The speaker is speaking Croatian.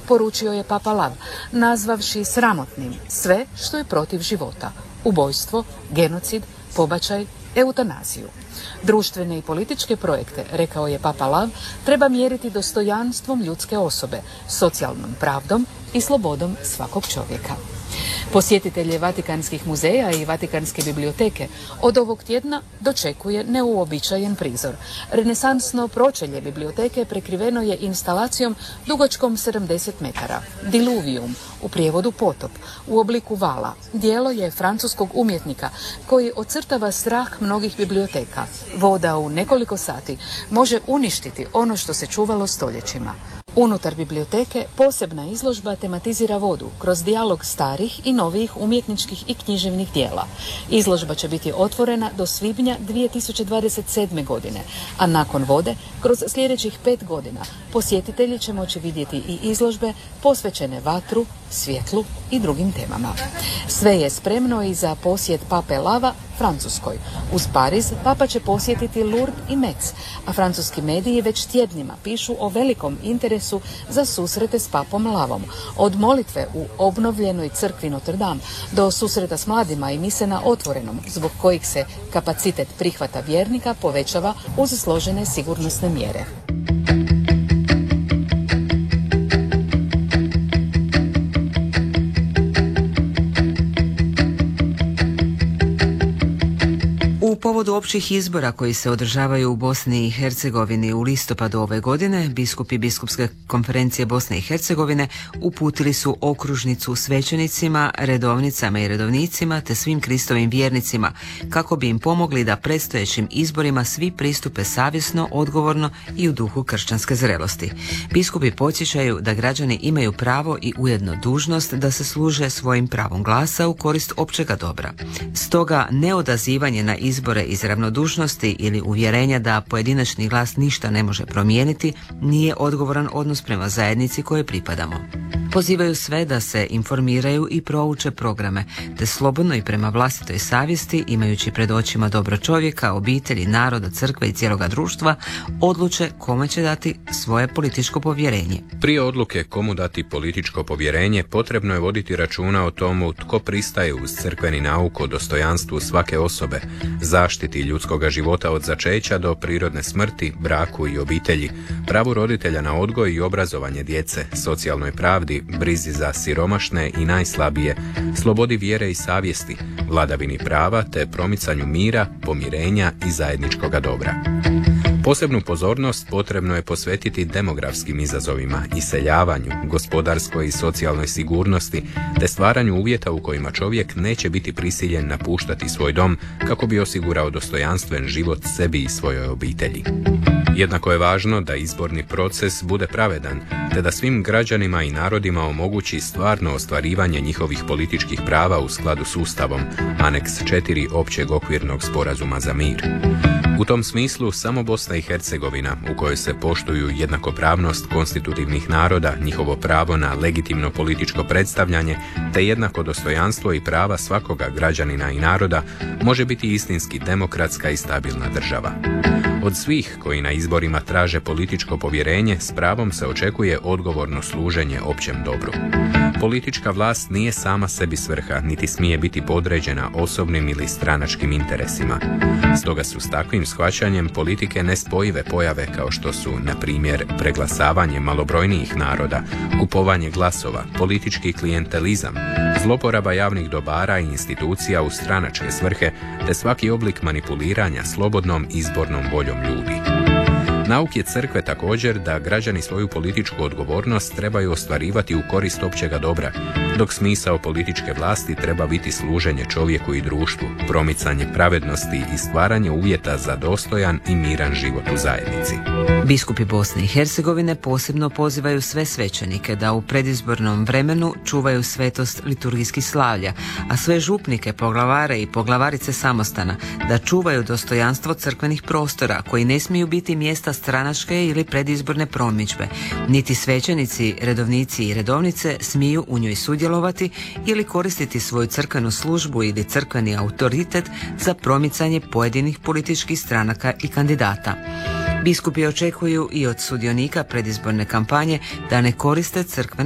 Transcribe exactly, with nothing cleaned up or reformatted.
poručio je Papa Lav, nazvavši sramotnim sve što je protiv života, ubojstvo, genocid, pobačaj, eutanaziju. Društvene i političke projekte, rekao je Papa Lav, treba mjeriti dostojanstvom ljudske osobe, socijalnom pravdom i slobodom svakog čovjeka. Posjetitelje Vatikanskih muzeja i Vatikanske biblioteke od ovog tjedna dočekuje neuobičajen prizor. Renesansno pročelje biblioteke prekriveno je instalacijom dugačkom sedamdeset metara. Diluvium, u prijevodu potop, u obliku vala. Djelo je francuskog umjetnika koji ocrtava strah mnogih biblioteka. Voda u nekoliko sati može uništiti ono što se čuvalo stoljećima. Unutar biblioteke posebna izložba tematizira vodu kroz dijalog starih i novijih umjetničkih i književnih dijela. Izložba će biti otvorena do svibnja dvije tisuće dvadeset sedme. godine, a nakon vode, kroz sljedećih pet godina, posjetitelji će moći vidjeti i izložbe posvećene vatru, svjetlu i drugim temama. Sve je spremno i za posjet Pape Lava Francuskoj. Uz Pariz Papa će posjetiti Lourdes i Metz, a francuski mediji već tjednima pišu o velikom interesu za susrete s Papom Lavom. Od molitve u obnovljenoj crkvi Notre Dame do susreta s mladima i mise na otvorenom, zbog kojih se kapacitet prihvata vjernika povećava uz složene sigurnosne mjere. U povodu općih izbora koji se održavaju u Bosni i Hercegovini u listopadu ove godine, biskupi Biskupske konferencije Bosne i Hercegovine uputili su okružnicu svećenicima, redovnicama i redovnicima te svim Kristovim vjernicima kako bi im pomogli da predstojećim izborima svi pristupe savjesno, odgovorno i u duhu kršćanske zrelosti. Biskupi podsjećaju da građani imaju pravo i ujedno dužnost da se služe svojim pravom glasa u korist općega dobra. Stoga neodazivanje na izbore iz ravnodušnosti ili uvjerenja da pojedinačni glas ništa ne može promijeniti nije odgovoran odnos prema zajednici kojoj pripadamo. Pozivaju sve da se informiraju i prouče programe, te slobodno i prema vlastitoj savjesti, imajući pred očima dobro čovjeka, obitelji, naroda, crkve i cijeloga društva, odluče kome će dati svoje političko povjerenje. Prije odluke komu dati političko povjerenje, potrebno je voditi računa o tomu tko pristaje uz crkveni nauk o dostojanstvu svake osobe, zaštiti ljudskoga života od začeća do prirodne smrti, braku i obitelji, pravu roditelja na odgoj i obrazovanje djece, socijalnoj pravdi, brizi za siromašne i najslabije, slobodi vjere i savjesti, vladavini prava te promicanju mira, pomirenja i zajedničkoga dobra. Posebnu pozornost potrebno je posvetiti demografskim izazovima, iseljavanju, gospodarskoj i socijalnoj sigurnosti te stvaranju uvjeta u kojima čovjek neće biti prisiljen napuštati svoj dom kako bi osigurao dostojanstven život sebi i svojoj obitelji. Jednako je važno da izborni proces bude pravedan, te da svim građanima i narodima omogući stvarno ostvarivanje njihovih političkih prava u skladu s Ustavom, aneks četiri Općeg okvirnog sporazuma za mir. U tom smislu samo Bosna i Hercegovina, u kojoj se poštuju jednakopravnost konstitutivnih naroda, njihovo pravo na legitimno političko predstavljanje, te jednako dostojanstvo i prava svakoga građanina i naroda, može biti istinski demokratska i stabilna država. Od svih koji na izborima traže političko povjerenje, s pravom se očekuje odgovorno služenje općem dobru. Politička vlast nije sama sebi svrha, niti smije biti podređena osobnim ili stranačkim interesima. Stoga su s takvim shvaćanjem politike nespojive pojave kao što su, na primjer, preglasavanje malobrojnijih naroda, kupovanje glasova, politički klijentelizam, zloporaba javnih dobara i institucija u stranačke svrhe, te svaki oblik manipuliranja slobodnom izbornom voljom ljudi. Nauk je crkve također da građani svoju političku odgovornost trebaju ostvarivati u korist općega dobra, dok smisao političke vlasti treba biti služenje čovjeku i društvu, promicanje pravednosti i stvaranje uvjeta za dostojan i miran život u zajednici. Biskupi Bosne i Hercegovine posebno pozivaju sve svećenike da u predizbornom vremenu čuvaju svetost liturgijskih slavlja, a sve župnike, poglavare i poglavarice samostana da čuvaju dostojanstvo crkvenih prostora koji ne smiju biti mjesta stranačke ili predizborne promidžbe. Niti svećenici, redovnici i redovnice smiju u njoj sudjelovati ili koristiti svoju crkvenu službu ili crkveni autoritet za promicanje pojedinih političkih stranaka i kandidata. Biskupi očekuju i od sudionika predizborne kampanje da ne koriste crkvene